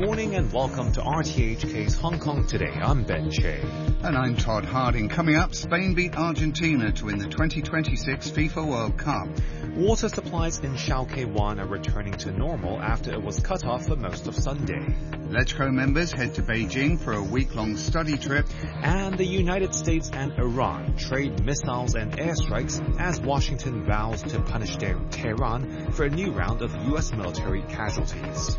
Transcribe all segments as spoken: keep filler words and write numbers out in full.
morning and welcome to R T H K's Hong Kong Today. I'm Ben Che. And I'm Todd Harding. Coming up, Spain beat Argentina to win the twenty twenty-six FIFA World Cup. Water supplies in Shao Ke Wan are returning to normal after it was cut off for most of Sunday. LegCo members head to Beijing for a week-long study trip. And the United States and Iran trade missiles and airstrikes as Washington vows to punish Tehran for a new round of U S military casualties.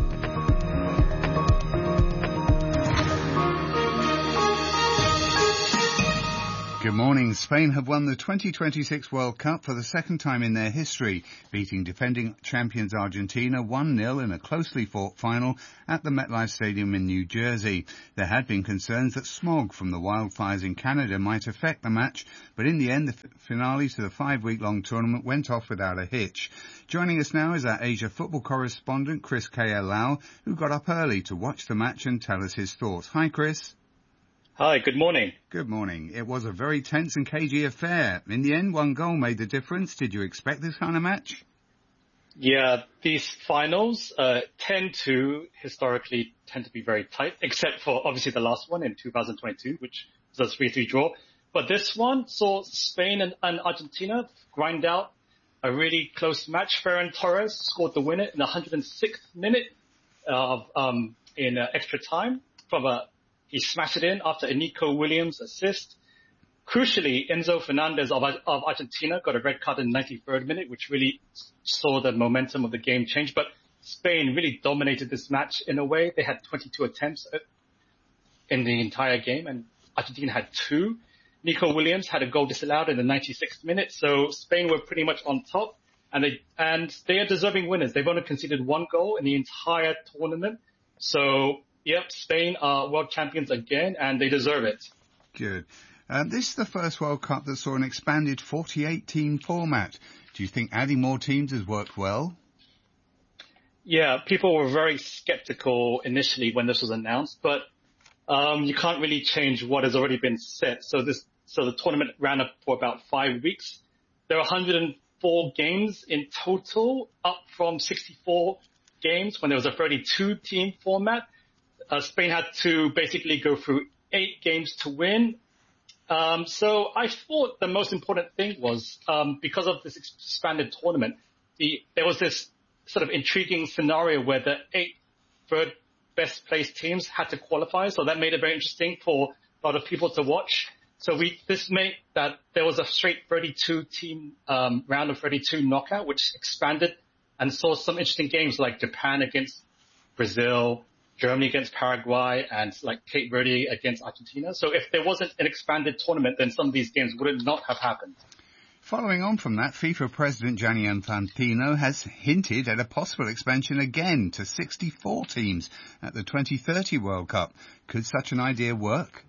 Good morning. Spain have won the twenty twenty-six World Cup for the second time in their history, beating defending champions Argentina one nil in a closely fought final at the MetLife Stadium in New Jersey. There had been concerns that smog from the wildfires in Canada might affect the match, but in the end the finale to the five-week-long tournament went off without a hitch. Joining us now is our Asia football correspondent Chris K L Lau, who got up early to watch the match and tell us his thoughts. Hi, Chris. Hi, good morning. Good morning. It was a very tense and cagey affair. In the end, one goal made the difference. Did you expect this kind of match? Yeah, these finals uh, tend to, historically, tend to be very tight, except for obviously the last one in two thousand twenty-two, which was a three three draw. But this one saw Spain and, and Argentina grind out a really close match. Ferran Torres scored the winner in the one hundred sixth minute of um, in uh, extra time from a He smashed it in after a Nico Williams assist. Crucially, Enzo Fernandez of, of Argentina got a red card in the ninety-third minute, which really saw the momentum of the game change. But Spain really dominated this match in a way. They had twenty-two attempts in the entire game, and Argentina had two. Nico Williams had a goal disallowed in the ninety-sixth minute, so Spain were pretty much on top, and they and they are deserving winners. They've only conceded one goal in the entire tournament, so. Yep, Spain are world champions again, and they deserve it. Good. Uh, this is the first World Cup that saw an expanded forty-eight team format. Do you think adding more teams has worked well? Yeah, people were very skeptical initially when this was announced, but um, you can't really change what has already been set. So this, so the tournament ran up for about five weeks. There are one hundred four games in total, up from sixty-four games when there was a thirty-two team format. Uh, Spain had to basically go through eight games to win. Um, so I thought the most important thing was, um, because of this expanded tournament, the, there was this sort of intriguing scenario where the eight third best placed teams had to qualify. So that made it very interesting for a lot of people to watch. So we, this made that there was a straight thirty-two team, um, round of thirty-two knockout, which expanded and saw some interesting games like Japan against Brazil, Germany against Paraguay, and like Cape Verde against Argentina. So if there wasn't an expanded tournament, then some of these games would not have happened. Following on from that, FIFA President Gianni Infantino has hinted at a possible expansion again to sixty-four teams at the twenty thirty World Cup. Could such an idea work?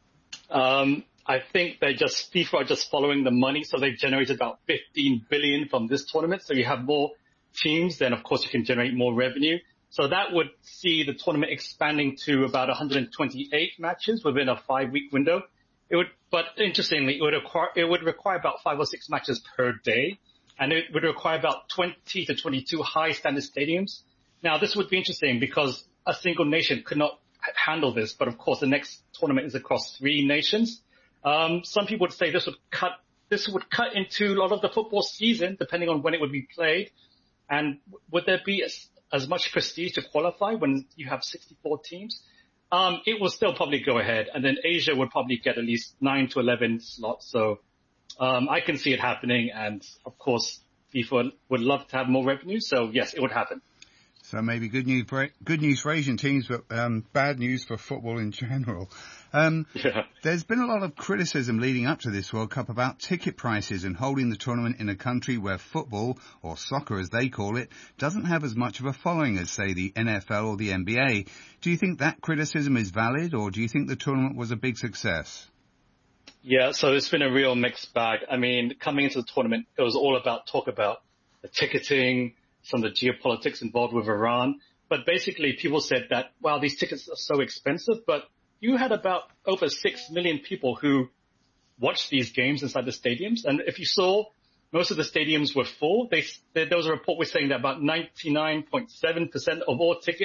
Um, I think they're just, FIFA are just following the money. So they've generated about fifteen billion from this tournament. So you have more teams, then of course you can generate more revenue. So that would see the tournament expanding to about one hundred twenty-eight matches within a five-week window. It would, but interestingly, it would require it would require about five or six matches per day, and it would require about twenty to twenty-two high-standard stadiums. Now, this would be interesting because a single nation could not handle this, but of course, the next tournament is across three nations. Um, some people would say this would cut this would cut into a lot of the football season, depending on when it would be played. And would there be a as much prestige to qualify when you have sixty-four teams? Um, it will still probably go ahead, and then Asia would probably get at least nine to eleven slots. So um, I can see it happening, and of course, FIFA would love to have more revenue. So yes, it would happen. So maybe good news for, good news for Asian teams, but um, bad news for football in general. Um, yeah. There's been a lot of criticism leading up to this World Cup about ticket prices and holding the tournament in a country where football, or soccer as they call it, doesn't have as much of a following as, say, the N F L or the N B A. Do you think that criticism is valid, or do you think the tournament was a big success? Yeah, so it's been a real mixed bag. I mean, coming into the tournament, it was all about talk about the ticketing, some of the geopolitics involved with Iran. But basically, people said that, wow, these tickets are so expensive, but you had about over six million people who watched these games inside the stadiums. And if you saw, most of the stadiums were full. They, there was a report was saying that about ninety-nine point seven percent of all ticket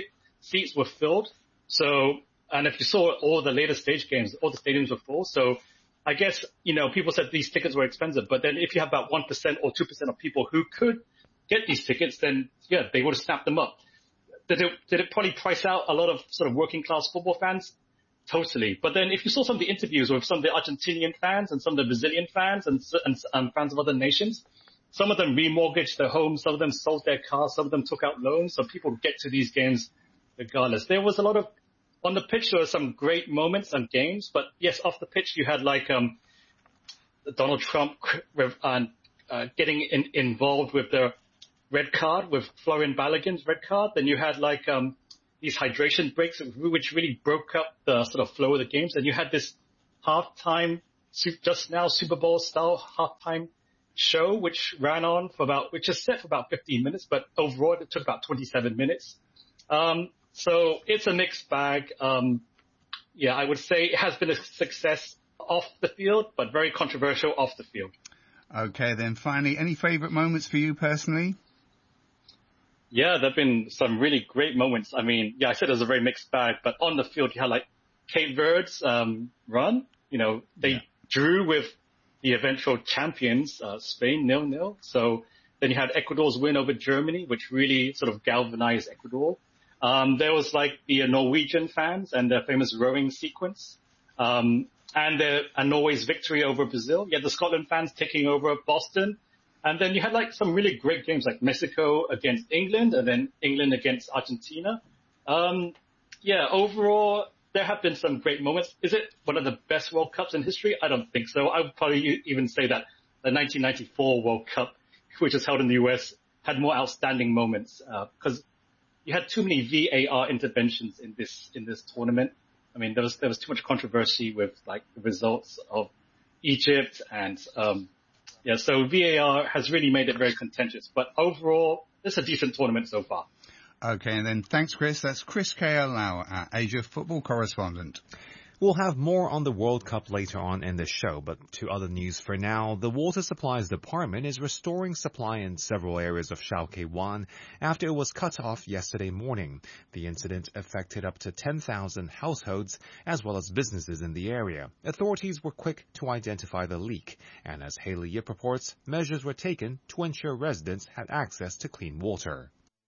seats were filled. So, and if you saw all the later stage games, all the stadiums were full. So I guess, you know, people said these tickets were expensive, but then if you have about one percent or two percent of people who could get these tickets, then yeah, they would have snapped them up. Did it, did it probably price out a lot of sort of working class football fans? Totally. But then if you saw some of the interviews with some of the Argentinian fans and some of the Brazilian fans and, and, and fans of other nations, some of them remortgaged their homes, some of them sold their cars, some of them took out loans, so people get to these games regardless. There was a lot of, on the pitch there were some great moments and games, but yes, off the pitch you had like um Donald Trump uh, uh, getting in, involved with the red card, with Florian Balogun's red card. Then you had like um these hydration breaks, which really broke up the sort of flow of the games. And you had this halftime, just now Super Bowl style halftime show, which ran on for about, which is set for about fifteen minutes, but overall it took about twenty-seven minutes. Um, so it's a mixed bag. Um, yeah, I would say it has been a success off the field, but very controversial off the field. Okay, then finally, any favourite moments for you personally? Yeah, there have been some really great moments. I mean, yeah, I said it was a very mixed bag, but on the field you had like Cape Verde's um, run. You know, they yeah. drew with the eventual champions, uh, Spain, nil nil. So then you had Ecuador's win over Germany, which really sort of galvanized Ecuador. Um, there was like the Norwegian fans and their famous rowing sequence. Um, and, the, and Norway's victory over Brazil. You had the Scotland fans taking over Boston. And then you had like some really great games like Mexico against England and then England against Argentina. Um, yeah, overall, there have been some great moments. Is it one of the best World Cups in history? I don't think so. I would probably even say that the nineteen ninety-four World Cup, which was held in the U S, had more outstanding moments, uh, because you had too many V A R interventions in this, in this tournament. I mean, there was, there was too much controversy with like the results of Egypt and, um, yeah, so V A R has really made it very contentious, but overall, it's a decent tournament so far. Okay, and then thanks, Chris. That's Chris K L Lau, our Asia football correspondent. We'll have more on the World Cup later on in the show, but to other news for now, the Water Supplies Department is restoring supply in several areas of Shaoquai-Wan after it was cut off yesterday morning. The incident affected up to ten thousand households as well as businesses in the area. Authorities were quick to identify the leak, and as Haley Yip reports, measures were taken to ensure residents had access to clean water.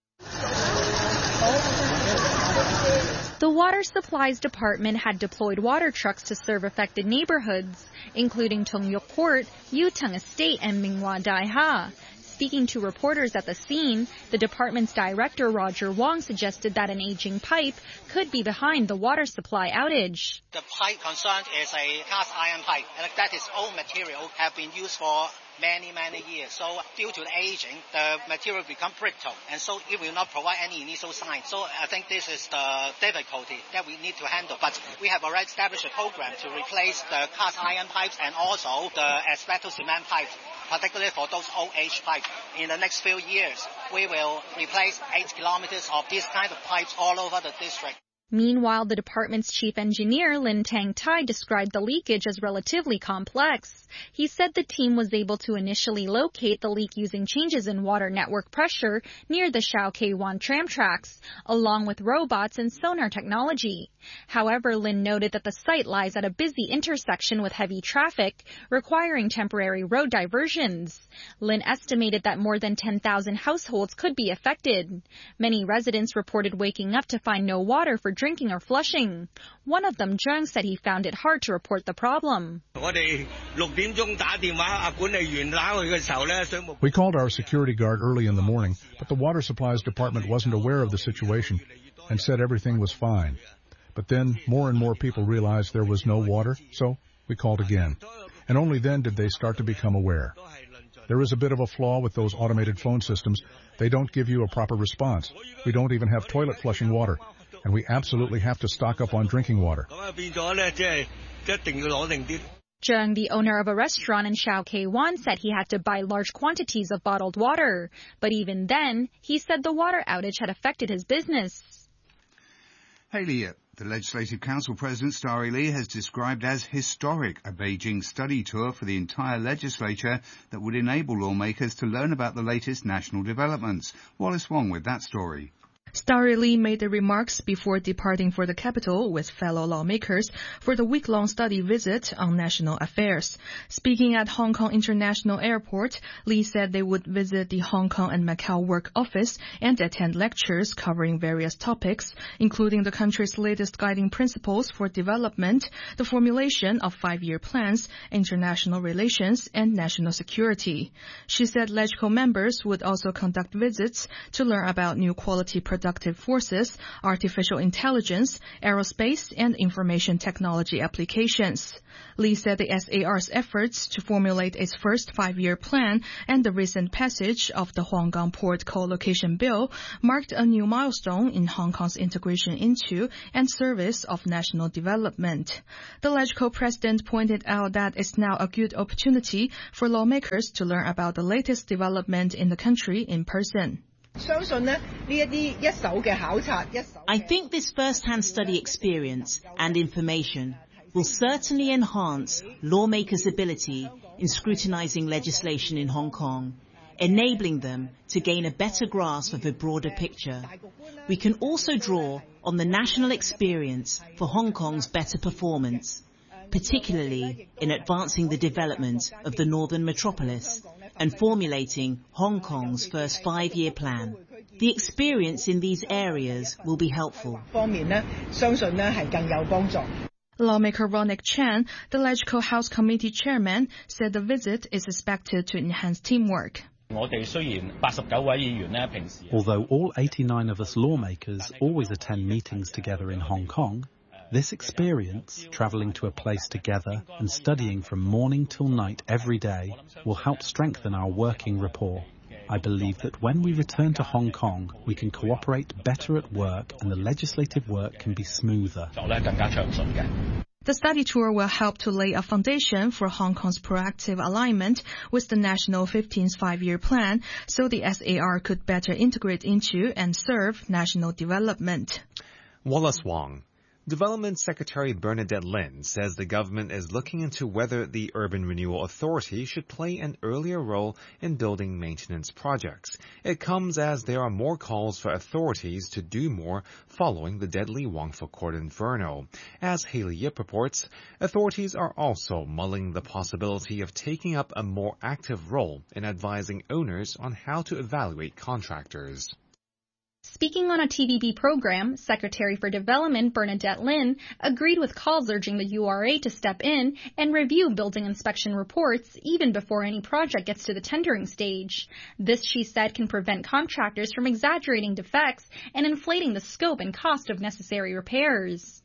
The Water Supplies Department had deployed water trucks to serve affected neighborhoods, including Tongyok Court, Yutang Estate, and Minghua Dai Ha. Speaking to reporters at the scene, the department's director, Roger Wong, suggested that an aging pipe could be behind the water supply outage. The pipe concerned is a cast iron pipe, and that is old material, have been used for many, many years. So due to the aging, the material become brittle, and so it will not provide any initial sign. So I think this is the difficulty that we need to handle. But we have already established a program to replace the cast iron pipes and also the asbestos cement pipes, particularly for those old age pipes. In the next few years, we will replace eight kilometers of these kind of pipes all over the district. Meanwhile, the department's chief engineer, Lin Tang-Tai, described the leakage as relatively complex. He said the team was able to initially locate the leak using changes in water network pressure near the Shaoquai-Wan tram tracks, along with robots and sonar technology. However, Lin noted that the site lies at a busy intersection with heavy traffic, requiring temporary road diversions. Lin estimated that more than ten thousand households could be affected. Many residents reported waking up to find no water for drinking or flushing. One of them, Zheng, said he found it hard to report the problem. We called our security guard early in the morning, but the Water Supplies Department wasn't aware of the situation and said everything was fine. But then more and more people realized there was no water, so we called again. And only then did they start to become aware. There is a bit of a flaw with those automated phone systems. They don't give you a proper response. We don't even have toilet flushing water, and we absolutely have to stock up on drinking water. Zheng, the owner of a restaurant in Shaoquai-Wan, said he had to buy large quantities of bottled water. But even then, he said the water outage had affected his business. Haley, the Legislative Council President, Starry Lee, has described as historic a Beijing study tour for the entire legislature that would enable lawmakers to learn about the latest national developments. Wallace Wong with that story. Starry Lee made the remarks before departing for the capital with fellow lawmakers for the week-long study visit on national affairs. Speaking at Hong Kong International Airport, Lee said they would visit the Hong Kong and Macau Work Office and attend lectures covering various topics, including the country's latest guiding principles for development, the formulation of five-year plans, international relations, and national security. She said LegCo members would also conduct visits to learn about new quality productive forces, artificial intelligence, aerospace, and information technology applications. Lee said the S A R's efforts to formulate its first five-year plan and the recent passage of the Huanggang Port Co-location Bill marked a new milestone in Hong Kong's integration into and service of national development. The LegCo president pointed out that it's now a good opportunity for lawmakers to learn about the latest development in the country in person. I think this first-hand study experience and information will certainly enhance lawmakers' ability in scrutinizing legislation in Hong Kong, enabling them to gain a better grasp of a broader picture. We can also draw on the national experience for Hong Kong's better performance, particularly in advancing the development of the northern metropolis and formulating Hong Kong's first five-year plan. The experience in these areas will be helpful. Lawmaker Ronick Chan, the LegCo House Committee chairman, said the visit is expected to enhance teamwork. Although all eighty-nine of us lawmakers always attend meetings together in Hong Kong, this experience, travelling to a place together and studying from morning till night every day, will help strengthen our working rapport. I believe that when we return to Hong Kong, we can cooperate better at work and the legislative work can be smoother. The study tour will help to lay a foundation for Hong Kong's proactive alignment with the National fifteenth Five-Year Plan, so the S A R could better integrate into and serve national development. Wallace Wong. Development Secretary Bernadette Lin says the government is looking into whether the Urban Renewal Authority should play an earlier role in building maintenance projects. It comes as there are more calls for authorities to do more following the deadly Wangfuk Court Inferno. As Haley Yip reports, authorities are also mulling the possibility of taking up a more active role in advising owners on how to evaluate contractors. Speaking on a T V B program, Secretary for Development Bernadette Lin agreed with calls urging the U R A to step in and review building inspection reports even before any project gets to the tendering stage. This, she said, can prevent contractors from exaggerating defects and inflating the scope and cost of necessary repairs.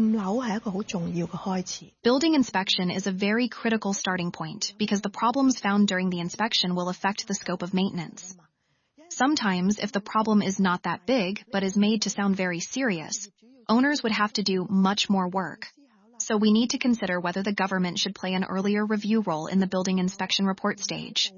Building inspection is a very critical starting point because the problems found during the inspection will affect the scope of maintenance. Sometimes, if the problem is not that big, but is made to sound very serious, owners would have to do much more work. So we need to consider whether the government should play an earlier review role in the building inspection report stage.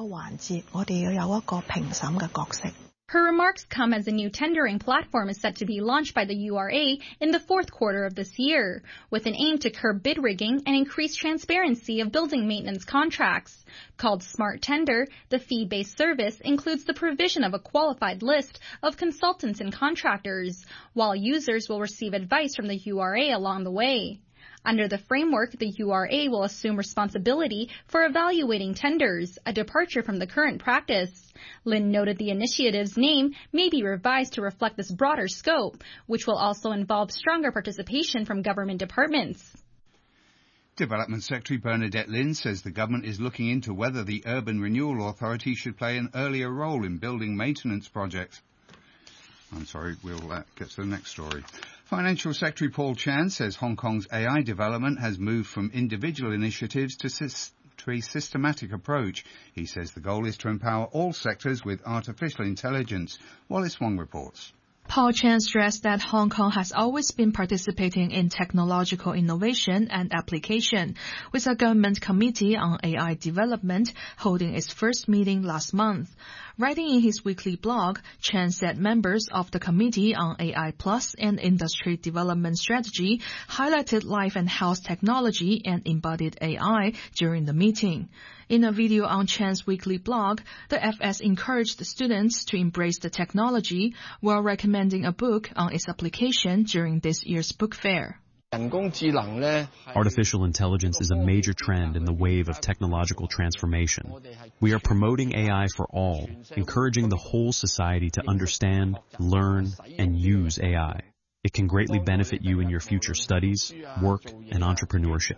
Her remarks come as a new tendering platform is set to be launched by the U R A in the fourth quarter of this year, with an aim to curb bid rigging and increase transparency of building maintenance contracts. Called Smart Tender, the fee-based service includes the provision of a qualified list of consultants and contractors, while users will receive advice from the U R A along the way. Under the framework, the U R A will assume responsibility for evaluating tenders, a departure from the current practice. Lin noted the initiative's name may be revised to reflect this broader scope, which will also involve stronger participation from government departments. Development Secretary Bernadette Lin says the government is looking into whether the Urban Renewal Authority should play an earlier role in building maintenance projects. I'm sorry, we'll uh, get to the next story. Financial Secretary Paul Chan says Hong Kong's A I development has moved from individual initiatives to, sy- to a systematic approach. He says the goal is to empower all sectors with artificial intelligence. Wallace Wong reports. Paul Chan stressed that Hong Kong has always been participating in technological innovation and application, with a government committee on A I development holding its first meeting last month. Writing in his weekly blog, Chen said members of the Committee on A I Plus and Industry Development Strategy highlighted life and health technology and embodied A I during the meeting. In a video on Chen's weekly blog, the F S encouraged students to embrace the technology while recommending a book on its application during this year's book fair. Artificial intelligence is a major trend in the wave of technological transformation. We are promoting A I for all, encouraging the whole society to understand, learn, and use A I. It can greatly benefit you in your future studies, work, and entrepreneurship.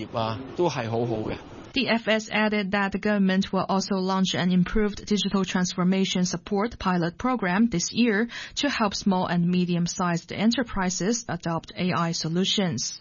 The F S added that the government will also launch an improved digital transformation support pilot program this year to help small and medium-sized enterprises adopt A I solutions.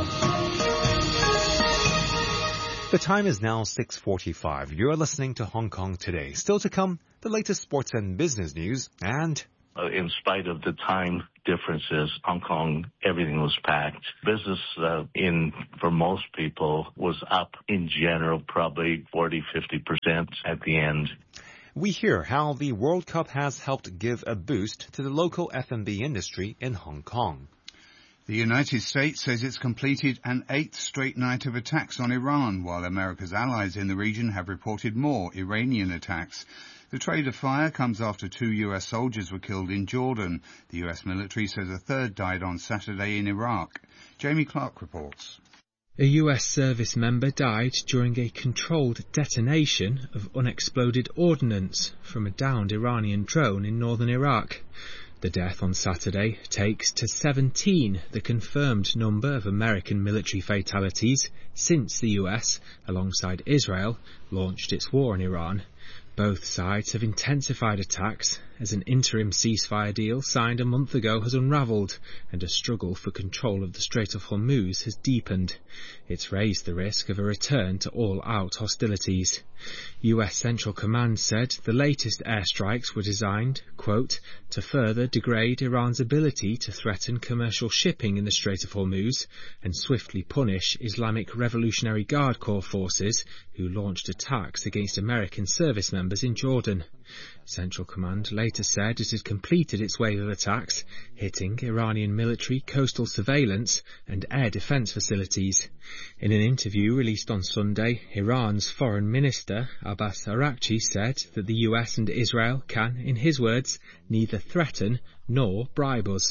The time is now six forty-five. You're listening to Hong Kong Today. Still to come, the latest sports and business news and... Uh, in spite of the time differences, Hong Kong, everything was packed. Business uh, in, for most people, was up in general, probably forty, fifty percent at the end. We hear how the World Cup has helped give a boost to the local F and B industry in Hong Kong. The United States says it's completed an eighth straight night of attacks on Iran, while America's allies in the region have reported more Iranian attacks. The trade of fire comes after two U S soldiers were killed in Jordan. The U S military says a third died on Saturday in Iraq. Jamie Clark reports. A U S service member died during a controlled detonation of unexploded ordnance from a downed Iranian drone in northern Iraq. The death on Saturday takes to seventeen the confirmed number of American military fatalities since the U S, alongside Israel, launched its war on Iran. Both sides have intensified attacks as an interim ceasefire deal signed a month ago has unravelled and a struggle for control of the Strait of Hormuz has deepened. It's raised the risk of a return to all-out hostilities. U S Central Command said the latest airstrikes were designed, quote, to further degrade Iran's ability to threaten commercial shipping in the Strait of Hormuz and swiftly punish Islamic Revolutionary Guard Corps forces who launched attacks against American service members in Jordan. Central Command later said it had completed its wave of attacks, hitting Iranian military, coastal surveillance and air defence facilities. In an interview released on Sunday, Iran's Foreign Minister Abbas Araghchi said that the U S and Israel can, in his words, neither threaten nor bribe us.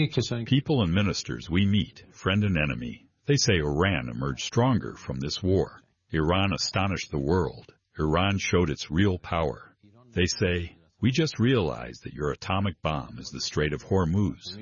People and ministers we meet, friend and enemy, they say Iran emerged stronger from this war. Iran astonished the world. Iran showed its real power. They say, we just realized that your atomic bomb is the Strait of Hormuz.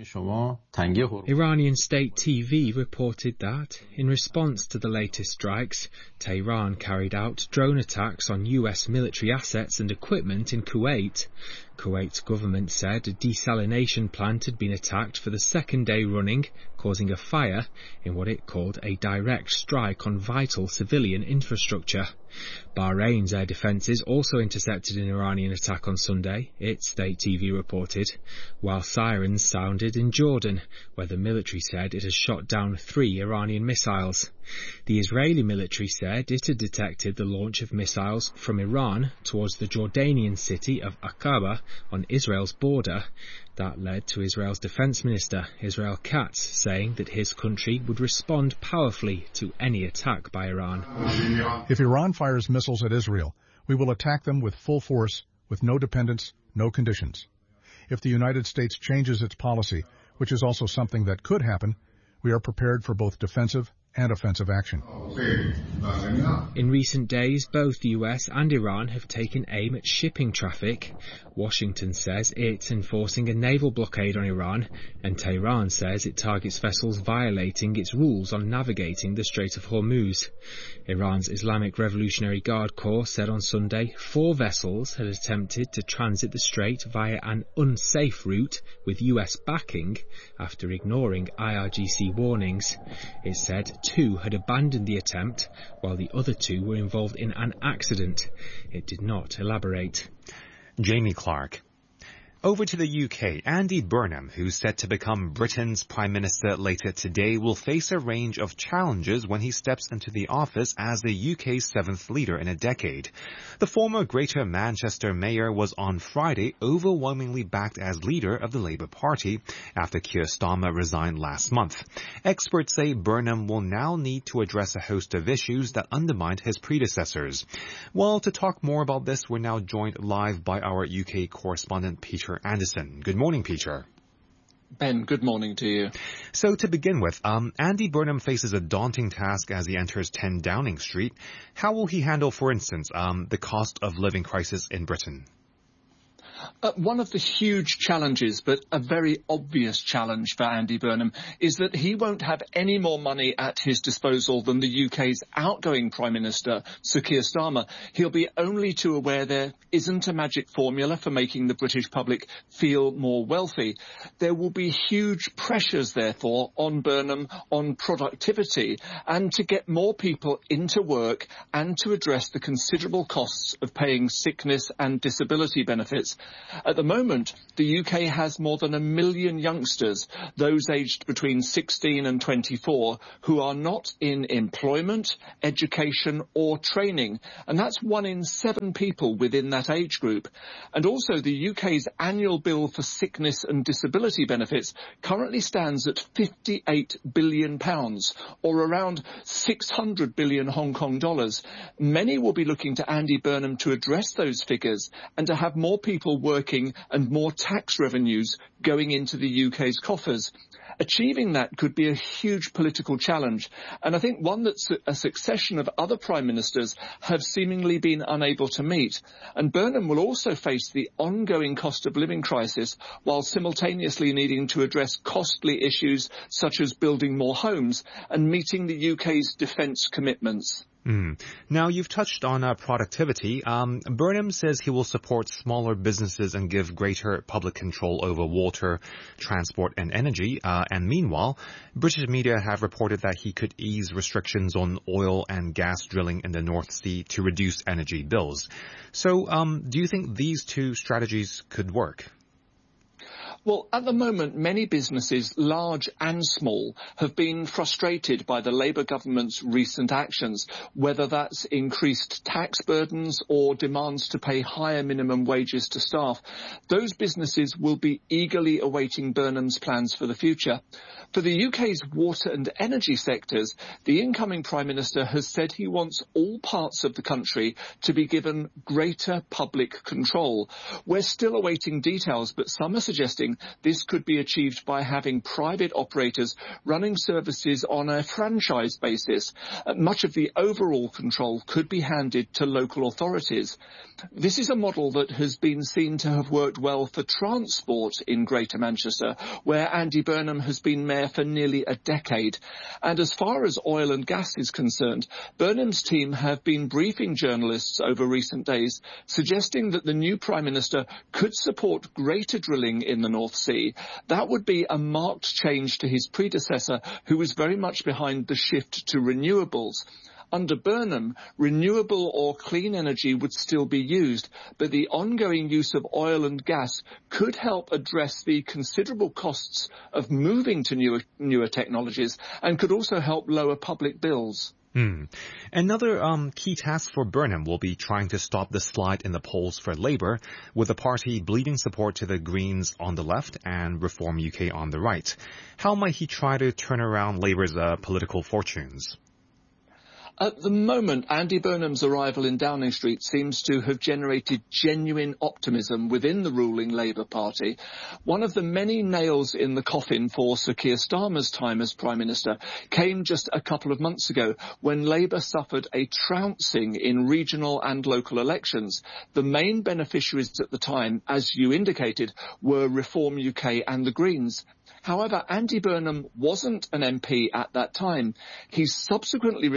Iranian state T V reported that, in response to the latest strikes, Tehran carried out drone attacks on U S military assets and equipment in Kuwait. Kuwait's government said a desalination plant had been attacked for the second day running, causing a fire in what it called a direct strike on vital civilian infrastructure. Bahrain's air defences also intercepted an Iranian attack on Sunday, its state T V reported, while sirens sounded in Jordan, where the military said it has shot down three Iranian missiles. The Israeli military said it had detected the launch of missiles from Iran towards the Jordanian city of Aqaba on Israel's border. That led to Israel's defense minister, Israel Katz, saying that his country would respond powerfully to any attack by Iran. If Iran fires missiles at Israel, we will attack them with full force, with no dependence, no conditions. If the United States changes its policy, which is also something that could happen, we are prepared for both defensive and offensive action. In recent days, both the U S and Iran have taken aim at shipping traffic. Washington says it's enforcing a naval blockade on Iran, and Tehran says it targets vessels violating its rules on navigating the Strait of Hormuz. Iran's Islamic Revolutionary Guard Corps said on Sunday four vessels had attempted to transit the strait via an unsafe route with U S backing after ignoring I R G C warnings. It said two had abandoned the attempt, while the other two were involved in an accident. It did not elaborate. Jamie Clark. Over to the U K, Andy Burnham, who's set to become Britain's Prime Minister later today, will face a range of challenges when he steps into the office as the U K's seventh leader in a decade. The former Greater Manchester mayor was on Friday overwhelmingly backed as leader of the Labour Party after Keir Starmer resigned last month. Experts say Burnham will now need to address a host of issues that undermined his predecessors. Well, to talk more about this, we're now joined live by our U K correspondent Peter Anderson. Good morning, Peter. Ben, good morning to you. So to begin with, um, Andy Burnham faces a daunting task as he enters ten Downing Street. How will he handle, for instance, um, the cost of living crisis in Britain? Uh, one of the huge challenges, but a very obvious challenge for Andy Burnham, is that he won't have any more money at his disposal than the U K's outgoing Prime Minister, Sir Keir Starmer. He'll be only too aware there isn't a magic formula for making the British public feel more wealthy. There will be huge pressures, therefore, on Burnham on productivity and to get more people into work and to address the considerable costs of paying sickness and disability benefits. At the moment, the U K has more than a million youngsters, those aged between sixteen and twenty-four, who are not in employment, education or training. And that's one in seven people within that age group. And also the U K's annual bill for sickness and disability benefits currently stands at fifty-eight billion pounds, or around six hundred billion Hong Kong dollars. Many will be looking to Andy Burnham to address those figures and to have more people working and more tax revenues going into the U K's coffers. Achieving that could be a huge political challenge, and I think one that a succession of other prime ministers have seemingly been unable to meet. And Burnham will also face the ongoing cost of living crisis while simultaneously needing to address costly issues such as building more homes and meeting the U K's defence commitments. Mm. Now, you've touched on uh, productivity. Um, Burnham says he will support smaller businesses and give greater public control over water, transport and energy. Uh, and meanwhile, British media have reported that he could ease restrictions on oil and gas drilling in the North Sea to reduce energy bills. So um, do you think these two strategies could work? Well, at the moment, many businesses, large and small, have been frustrated by the Labour government's recent actions, whether that's increased tax burdens or demands to pay higher minimum wages to staff. Those businesses will be eagerly awaiting Burnham's plans for the future. For the U K's water and energy sectors, the incoming Prime Minister has said he wants all parts of the country to be given greater public control. We're still awaiting details, but some are suggesting this could be achieved by having private operators running services on a franchise basis. Uh, much of the overall control could be handed to local authorities. This is a model that has been seen to have worked well for transport in Greater Manchester, where Andy Burnham has been mayor for nearly a decade. And as far as oil and gas is concerned, Burnham's team have been briefing journalists over recent days, suggesting that the new Prime Minister could support greater drilling in the North Sea. That would be a marked change to his predecessor, who was very much behind the shift to renewables. Under Burnham, renewable or clean energy would still be used, but the ongoing use of oil and gas could help address the considerable costs of moving to newer, newer technologies and could also help lower public bills. Hmm. Another um, key task for Burnham will be trying to stop the slide in the polls for Labour, with the party bleeding support to the Greens on the left and Reform U K on the right. How might he try to turn around Labour's uh, political fortunes? At the moment, Andy Burnham's arrival in Downing Street seems to have generated genuine optimism within the ruling Labour Party. One of the many nails in the coffin for Sir Keir Starmer's time as Prime Minister came just a couple of months ago when Labour suffered a trouncing in regional and local elections. The main beneficiaries at the time, as you indicated, were Reform U K and the Greens. However, Andy Burnham wasn't an M P at that time. He subsequently returned to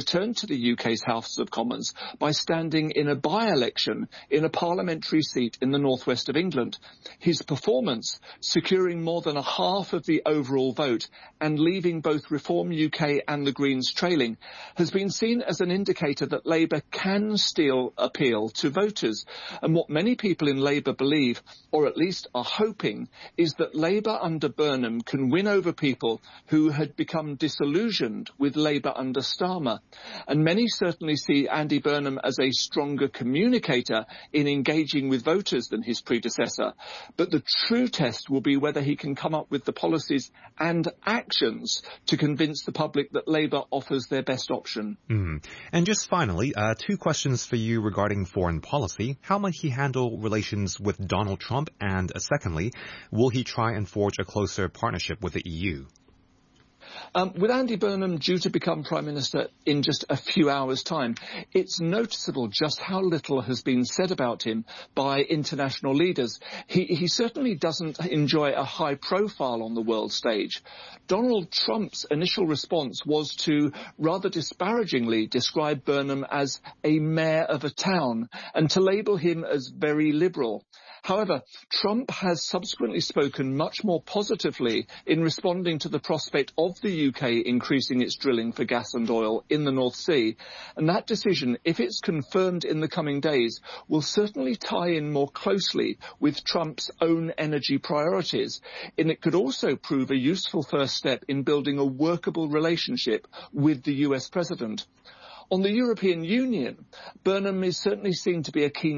the U K's House of Commons by standing in a by-election in a parliamentary seat in the northwest of England. His performance, securing more than a half of the overall vote and leaving both Reform U K and the Greens trailing, has been seen as an indicator that Labour can still appeal to voters. And what many people in Labour believe, or at least are hoping, is that Labour under Burnham can win over people who had become disillusioned with Labour under Starmer. And many certainly see Andy Burnham as a stronger communicator in engaging with voters than his predecessor. But the true test will be whether he can come up with the policies and actions to convince the public that Labour offers their best option. Mm. And just finally, uh, two questions for you regarding foreign policy. How might he handle relations with Donald Trump? And uh, secondly, will he try and forge a closer partnership with the E U? Um, with Andy Burnham due to become Prime Minister in just a few hours' time, it's noticeable just how little has been said about him by international leaders. He, he certainly doesn't enjoy a high profile on the world stage. Donald Trump's initial response was to rather disparagingly describe Burnham as a mayor of a town and to label him as very liberal. However, Trump has subsequently spoken much more positively in responding to the prospect of the U K increasing its drilling for gas and oil in the North Sea. And that decision, if it's confirmed in the coming days, will certainly tie in more closely with Trump's own energy priorities. And it could also prove a useful first step in building a workable relationship with the U S president. On the European Union, Burnham is certainly seen to be a keen